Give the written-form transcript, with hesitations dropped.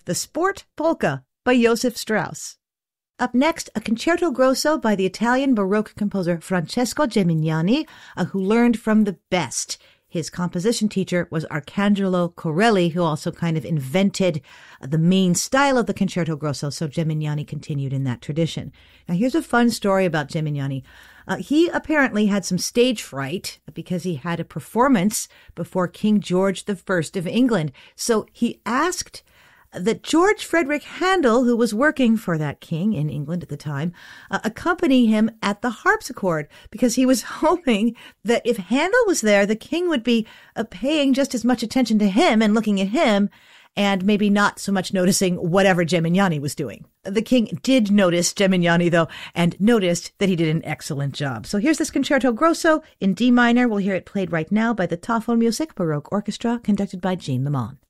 the Sport Polka by Joseph Strauss. Up next, a concerto grosso by the Italian Baroque composer Francesco Gemignani, who learned from the best. His composition teacher was Arcangelo Corelli, who also kind of invented the main style of the concerto grosso, so Gemignani continued in that tradition. Now, here's a fun story about Gemignani. He apparently had some stage fright because he had a performance before King George I of England. So he asked that George Frederick Handel, who was working for that king in England at the time, accompany him at the harpsichord, because he was hoping that if Handel was there, the king would be paying just as much attention to him and looking at him, and maybe not so much noticing whatever Gemignani was doing. The king did notice Gemignani, though, and noticed that he did an excellent job. So here's this concerto grosso in D minor. We'll hear it played right now by the Tafelmusik Baroque Orchestra, conducted by Jean Lemon.